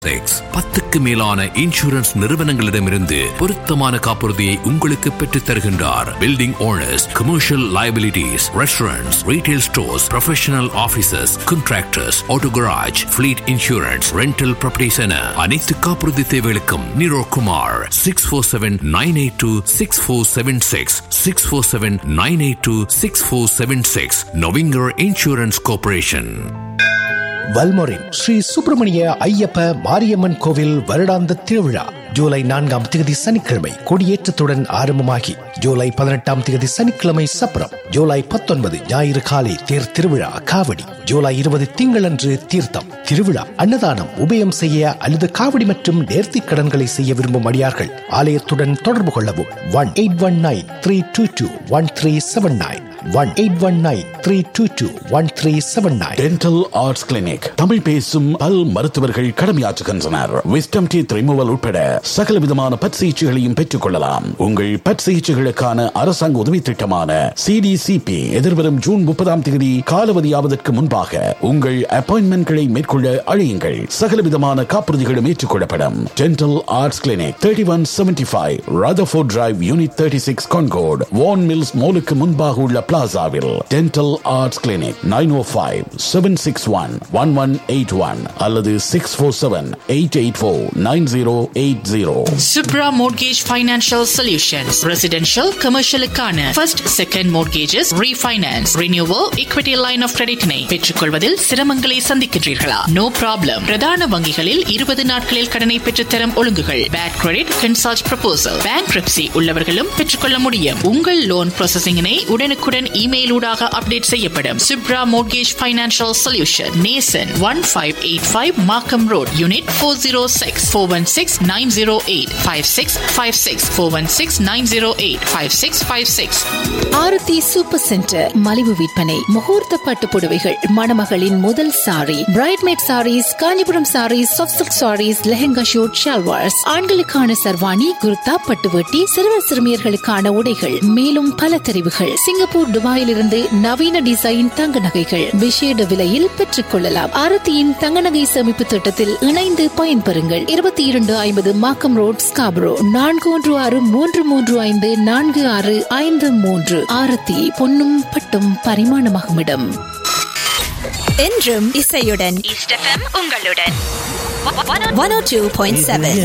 10க்கு மேலான இன்சூரன்ஸ் நிறுவனங்களிடமிருந்து பொருத்தமான காப்புறுதியை உங்களுக்கு பெற்றுத் தருகின்றார். Building owners, commercial liabilities, restaurants, retail stores, professional offices, contractors, auto garage, fleet insurance, rental properties என அனைத்து காப்புறுதி தேவைகளுக்கும் நிரோ குமார் 647-982-6476 647-982-6476 நொவிங்கர் இன்சூரன்ஸ் கார்ப்பரேஷன். வல்மோரின் ஸ்ரீ சுப்பிரமணிய ஐயப்ப மாரியம்மன் கோவில் வருடாந்த திருவிழா ஜூலை 4ஆம் தேதி சனிக்கிழமை கொடியேற்றத்துடன் ஆரம்பமாகி ஜூலை 18ஆம் தேதி சனிக்கிழமை சப்பரம், ஜூலை 19 ஞாயிறு காலை தேர் திருவிழா காவடி, ஜூலை 20 திங்களன்று தீர்த்தம் திருவிழா, அன்னதானம், உபயம் செய்ய அல்லது காவடி மற்றும் நேர்த்திக் கடன்களை செய்ய விரும்பும் அடியார்கள் ஆலயத்துடன் தொடர்பு கொள்ளவும். 1819-322-1379 1819-322-1379. டென்டல் ஆர்ட்ஸ் கிளினிக் தமிழ் பேசும் பல் மருத்துவர்கள் கடமையாற்றுகின்றனர். விஸ்டம் டீத் ரிமூவல் உட்பட சகல விதமான பட் சிகிச்சைகளையும் பெற்றுக் கொள்ளலாம். உங்கள் பட் சிகிச்சைகளுக்கான அரசாங்க உதவி திட்டமான CDCP எதிர்வரும் ஜூன் 30ஆம் தேதி காலாவதியாவதற்கு முன்பாக உங்கள் அப்பாயின்மெண்ட்களை மேற்கொள்ள அழையுங்கள். சகல விதமான காப்புறுதிகளும் ஏற்றுக்கொள்ளப்படும். Dental arts clinic 3175 Rutherford Drive, Unit 36, Concord, Vaughan Mills Mallக்கு முன்பாக உள்ள பிளாசாவில் டென்டல் ஆர்ட்ஸ் கிளினிக் 905-761-1181 அல்லது 647-884-9080. Subra Mortgage Financial Solutions. Residential, commercial-க்கான first, second mortgages, refinance, renewal, equity line of credit-னை பெற்றுக்கொள்வதில் சிரமங்களை சந்திக்கின்றீர்களா? No problem. பிரதான வங்கிகளில் 20 நாட்களில் கடனை பெற்றுத்தரும் ஒழுங்குகள். Bad credit, consult proposal. Bankruptcy உள்ளவர்களும் பெற்றுக்கொள்ள முடியும். உங்கள் லோன் ப்ராசஸிங்கினை உடனுக்குடன் இமெயில் ஊடாக அப்டேட் செய்யப்படும். Subra Mortgage Financial Solution. Nason 1585 Markham Road, Unit 406 416-908 5656 416-908 5656. ஆரத்தி சூப்பர் சென்டர் மலிவு விற்பனை. முகூர்த்த பட்டு புடவைகள், மணமகளின் முதல் sorry, பிரைட்மேட் saris, Kanchipuram saris, soft silk saris, lehenga shoot, shalwars, ஆண்களுக்கான சர்வாணி, குர்தா, பட்டுவட்டி, சிறுவர் சிறுமியர்களுக்கான உடைகள், மேலும் பல தெரிவுகள். சிங்கப்பூர், துபாயிலிருந்து நவீன டிசைன் தங்க நகைகள் விசேட விலையில் பெற்றுக் கொள்ளலாம். ஆரத்தியின் தங்க நகை சேமிப்பு திட்டத்தில் இணைந்து பயன்பெறுங்கள். 2250 மார்க்கம் ரோட், ஸ்காபரோ. 4163354653. ஆரத்தி பொன்னும் பட்டும் பரிமாணமாகும் இடம். என்றும் இசையுடன் உங்களுடன் 102.7